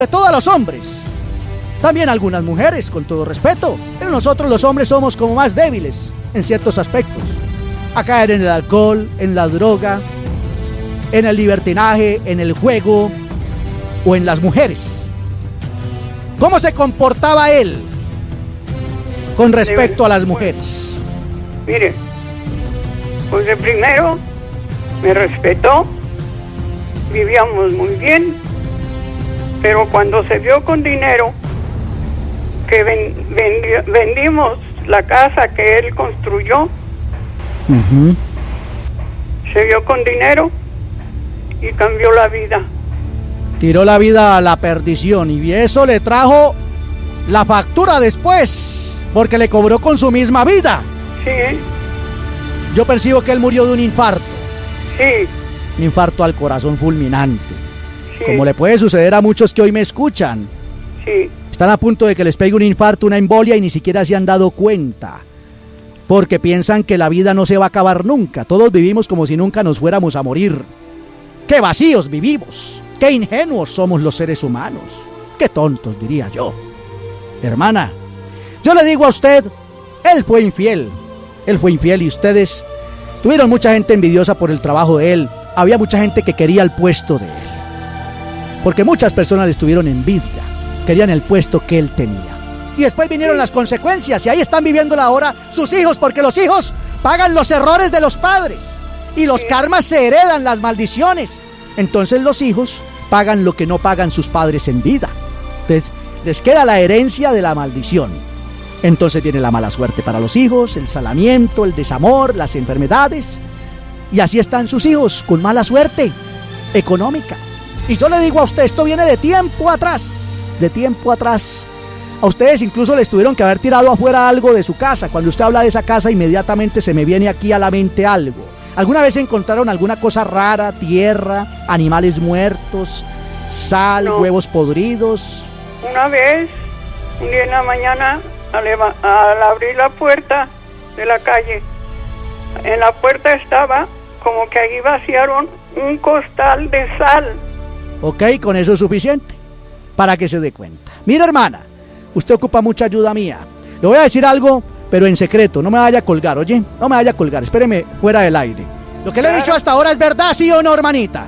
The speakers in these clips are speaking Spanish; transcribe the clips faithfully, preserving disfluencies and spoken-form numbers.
de todos los hombres. También algunas mujeres, con todo respeto, pero nosotros los hombres somos como más débiles en ciertos aspectos. A caer en el alcohol, en la droga, en el libertinaje, en el juego o en las mujeres. ¿Cómo se comportaba él con respecto a las mujeres? Mire, pues de primero me respetó, vivíamos muy bien, pero cuando se vio con dinero, que ven, vendió, vendimos la casa que él construyó, uh-huh. Se vio con dinero y cambió la vida. Tiró la vida a la perdición y eso le trajo la factura después, porque le cobró con su misma vida. Sí. Yo percibo que él murió de un infarto. Sí. Un infarto al corazón fulminante. Sí. Como le puede suceder a muchos que hoy me escuchan. Sí. Están a punto de que les pegue un infarto, una embolia y ni siquiera se han dado cuenta. Porque piensan que la vida no se va a acabar nunca. Todos vivimos como si nunca nos fuéramos a morir. ¡Qué vacíos vivimos! ¡Qué ingenuos somos los seres humanos! ¡Qué tontos, diría yo! Hermana, yo le digo a usted, él fue infiel. Él fue infiel y ustedes tuvieron mucha gente envidiosa por el trabajo de él. Había mucha gente que quería el puesto de él. Porque muchas personas les tuvieron envidia. Querían el puesto que él tenía. Y después vinieron las consecuencias y ahí están viviendo ahora sus hijos, porque los hijos pagan los errores de los padres. Y los karmas se heredan, las maldiciones. Entonces los hijos pagan lo que no pagan sus padres en vida. Entonces les queda la herencia de la maldición. Entonces viene la mala suerte para los hijos, el salamiento, el desamor, las enfermedades. Y así están sus hijos, con mala suerte económica. Y yo le digo a usted, esto viene de tiempo atrás, de tiempo atrás. A ustedes incluso les tuvieron que haber tirado afuera algo de su casa. Cuando usted habla de esa casa, inmediatamente se me viene aquí a la mente algo. ¿Alguna vez encontraron alguna cosa rara, tierra, animales muertos, sal, no. Huevos podridos? Una vez, un día en la mañana, al, eva- al abrir la puerta de la calle, en la puerta estaba como que ahí vaciaron un costal de sal. Ok, con eso es suficiente para que se dé cuenta. Mira, hermana, usted ocupa mucha ayuda mía. Le voy a decir algo, pero en secreto, no me vaya a colgar, oye, no me vaya a colgar, espéreme fuera del aire. Lo que claro. Le he dicho hasta ahora es verdad, ¿sí o no, hermanita?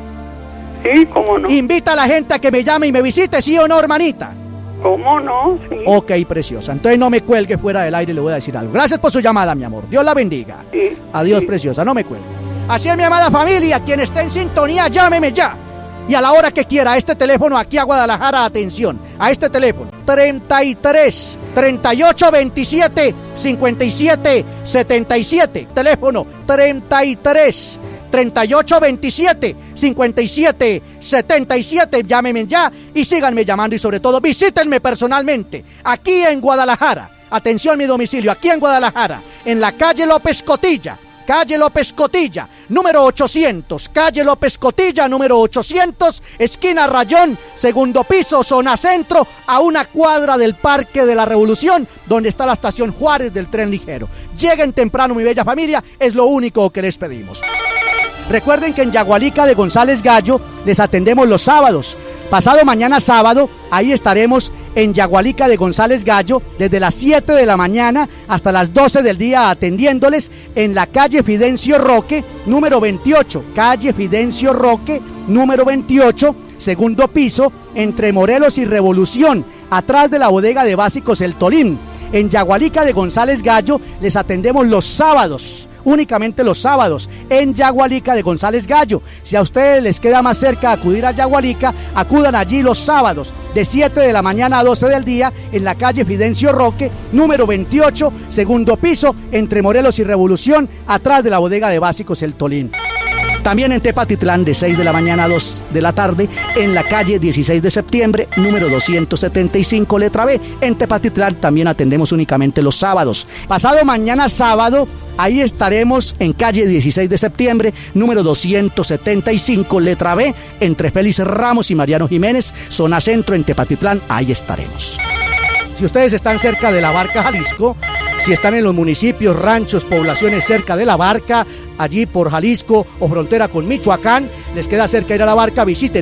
Sí, cómo no. Invita a la gente a que me llame y me visite, ¿sí o no, hermanita? ¿Cómo no? Sí. Ok, preciosa, entonces no me cuelgue fuera del aire, le voy a decir algo. Gracias por su llamada, mi amor, Dios la bendiga. Sí. Adiós, sí. Preciosa, no me cuelgue. Así es, mi amada familia, quien esté en sintonía, llámeme ya. Y a la hora que quiera, a este teléfono aquí a Guadalajara, atención, a este teléfono, treinta y tres, treinta y ocho, veintisiete, cincuenta y siete, setenta y siete, teléfono treinta y tres, treinta y ocho, veintisiete, cincuenta y siete, setenta y siete, llámenme ya y síganme llamando y sobre todo visítenme personalmente, aquí en Guadalajara, atención mi domicilio, aquí en Guadalajara, en la calle López Cotilla, Calle López Cotilla, número ochocientos, Calle López Cotilla, número ochocientos, esquina Rayón, segundo piso, zona centro, a una cuadra del Parque de la Revolución, donde está la estación Juárez del tren ligero. Lleguen temprano, mi bella familia, es lo único que les pedimos. Recuerden que en Yagualica de González Gallo les atendemos los sábados. Pasado mañana sábado, ahí estaremos en Yagualica de González Gallo desde las siete de la mañana hasta las doce del día atendiéndoles en la calle Fidencio Roque, número veintiocho, calle Fidencio Roque, número veintiocho, segundo piso, entre Morelos y Revolución, atrás de la bodega de básicos El Tolín. En Yagualica de González Gallo les atendemos los sábados, únicamente los sábados, en Yagualica de González Gallo. Si a ustedes les queda más cerca acudir a Yagualica, acudan allí los sábados, de siete de la mañana a doce del día, en la calle Fidencio Roque, número veintiocho, segundo piso, entre Morelos y Revolución, atrás de la bodega de básicos El Tolín. También en Tepatitlán de seis de la mañana a dos de la tarde, en la calle dieciséis de septiembre, número doscientos setenta y cinco, letra B. En Tepatitlán también atendemos únicamente los sábados. Pasado mañana sábado, ahí estaremos en calle dieciséis de septiembre, número doscientos setenta y cinco, letra B, entre Félix Ramos y Mariano Jiménez, zona centro en Tepatitlán, ahí estaremos. Si ustedes están cerca de La Barca, Jalisco, si están en los municipios, ranchos, poblaciones cerca de La Barca, allí por Jalisco o frontera con Michoacán, les queda cerca ir a La Barca, visítenos.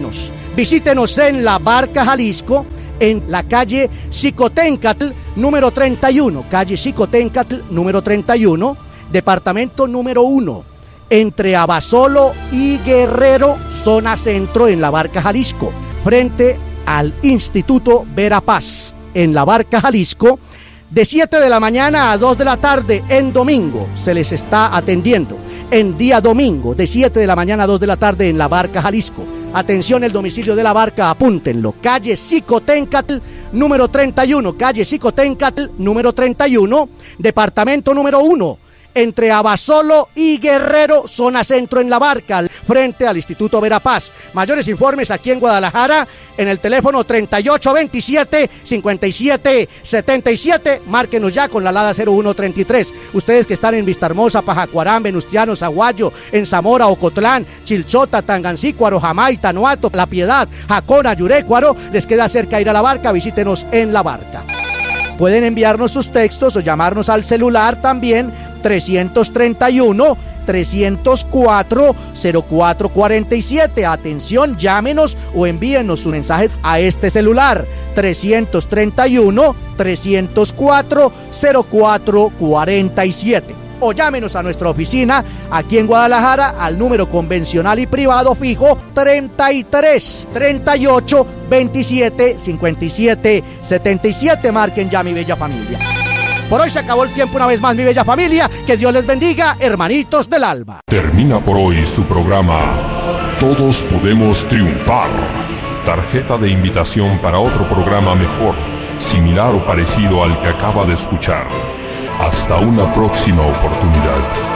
Visítenos en La Barca, Jalisco, en la calle Xicoténcatl, número treinta y uno, calle Xicoténcatl, número treinta y uno, departamento número uno, entre Abasolo y Guerrero, zona centro, en La Barca, Jalisco, frente al Instituto Verapaz, en La Barca, Jalisco, de siete de la mañana a dos de la tarde en domingo. Se les está atendiendo en día domingo, de siete de la mañana a dos de la tarde en La Barca, Jalisco. Atención, el domicilio de La Barca, apúntenlo, calle Xicoténcatl, número treinta y uno, calle Xicoténcatl, número treinta y uno, departamento número uno, entre Abasolo y Guerrero, zona centro, en La Barca, frente al Instituto Verapaz. Mayores informes aquí en Guadalajara, en el teléfono treinta y ocho veintisiete, cincuenta y siete setenta y siete. Márquenos ya con la alada cero uno treinta y tres. Ustedes que están en Vistahermosa, Pajacuarán, Venustiano, Zaguayo, en Zamora, Ocotlán, Chilchota, Tangancícuaro, Jamay, Tanuato, La Piedad, Jacona, Yurécuaro, les queda cerca ir a La Barca, visítenos en La Barca. Pueden enviarnos sus textos o llamarnos al celular también, trescientos treinta y uno, trescientos cuatro, cero cuatro cuarenta y siete. Atención, llámenos o envíenos un mensaje a este celular, trescientos treinta y uno, trescientos cuatro, cero cuatro cuarenta y siete. O llámenos a nuestra oficina aquí en Guadalajara al número convencional y privado fijo treinta y tres, treinta y ocho, veintisiete, cincuenta y siete, setenta y siete. Marquen ya, mi bella familia. Por hoy se acabó el tiempo una vez más, mi bella familia. Que Dios les bendiga, hermanitos del alba. Termina por hoy su programa Todos Podemos Triunfar. Tarjeta de invitación para otro programa mejor, similar o parecido al que acaba de escuchar. Hasta una próxima oportunidad.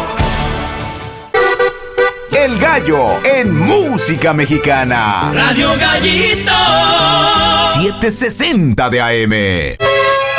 El Gallo en música mexicana. Radio Gallito. setecientos sesenta de A M.